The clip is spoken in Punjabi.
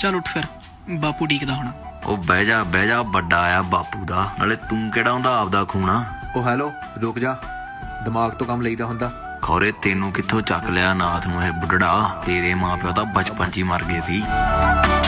ਚੱਲ ਉੱਠ ਫਿਰ, ਬਾਪੂ ਡੀਕਦਾ ਹੋਣਾ। ਉਹ ਬਹਿ ਜਾ ਵੱਡਾ ਆ ਬਾਪੂ ਦਾ, ਨਾਲੇ ਤੂੰ ਕਿਹੜਾ ਹੁੰਦਾ ਆਪਦਾ ਖੂਣਾ। ਉਹ ਹੈਲੋ ਰੁਕ ਜਾ, ਦਿਮਾਗ ਤੋਂ ਕੰਮ ਲਈਦਾ ਹੁੰਦਾ। ਖੌਰੇ ਤੈਨੂੰ ਕਿੱਥੋਂ ਚੱਕ ਲਿਆ ਨਾਥ ਨੂੰ ਇਹ ਬੁੱਢੜਾ, ਤੇਰੇ ਮਾਂ ਪਿਓ ਤਾਂ ਬਚਪਨ 'ਚ ਹੀ ਮਰ ਗਏ ਸੀ।